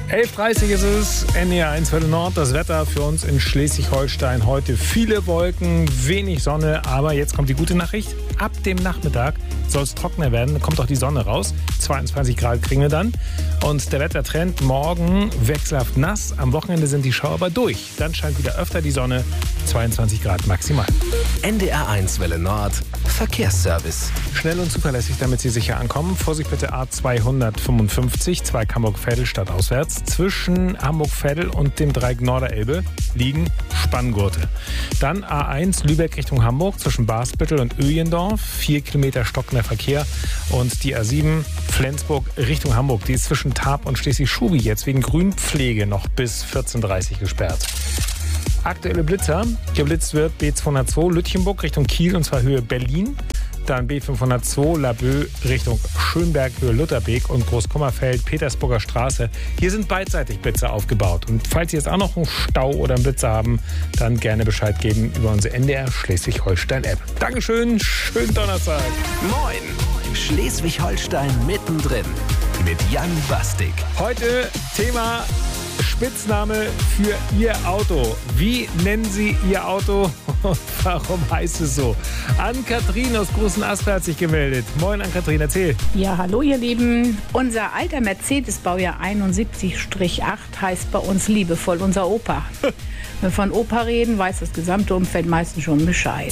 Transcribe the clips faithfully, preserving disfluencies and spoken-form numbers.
elf Uhr dreißig ist es, N D R eins Welle Nord. Das Wetter für uns in Schleswig-Holstein heute. Viele Wolken, wenig Sonne, aber jetzt kommt die gute Nachricht. Ab dem Nachmittag soll es trockener werden, dann kommt auch die Sonne raus. zweiundzwanzig Grad kriegen wir dann. Und der Wettertrend morgen wechselhaft nass. Am Wochenende sind die Schauer aber durch. Dann scheint wieder öfter die Sonne. zweiundzwanzig Grad maximal. N D R eins Welle Nord. Verkehrsservice. Schnell und zuverlässig, damit Sie sicher ankommen. Vorsicht bitte A zweihundertfünfundfünfzig, Zweig Hamburg-Veddel stadtauswärts. Zwischen Hamburg-Veddel und dem Dreieck Norderelbe liegen Spanngurte. Dann A eins Lübeck Richtung Hamburg zwischen Basbüttel und Öjendorf. Vier Kilometer stockender Verkehr. Und die A sieben Flensburg Richtung Hamburg. Die ist zwischen Tarp und Schleswig-Schubi jetzt wegen Grünpflege noch bis vierzehn Uhr dreißig gesperrt. Aktuelle Blitzer. Geblitzt wird B zweihundertzwei Lütchenburg Richtung Kiel und zwar Höhe Berlin. Dann B fünfhundertzwei Laboe Richtung Schönberg, Höhe Lutherbeek und Großkummerfeld, Petersburger Straße. Hier sind beidseitig Blitzer aufgebaut. Und falls Sie jetzt auch noch einen Stau oder einen Blitzer haben, dann gerne Bescheid geben über unsere N D R Schleswig-Holstein-App. Dankeschön, schönen Donnerstag. Moin, Schleswig-Holstein mittendrin mit Jan Bastik. Heute Thema Spitzname für Ihr Auto. Wie nennen Sie Ihr Auto und warum heißt es so? Ann-Kathrin aus Großen Asper hat sich gemeldet. Moin Ann-Kathrin, erzähl. Ja, hallo ihr Lieben. Unser alter Mercedes Baujahr einundsiebzig acht heißt bei uns liebevoll unser Opa. Wenn wir von Opa reden, weiß das gesamte Umfeld meistens schon Bescheid.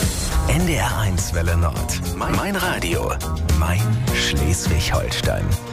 N D R eins Welle Nord. Mein Radio. Mein Schleswig-Holstein.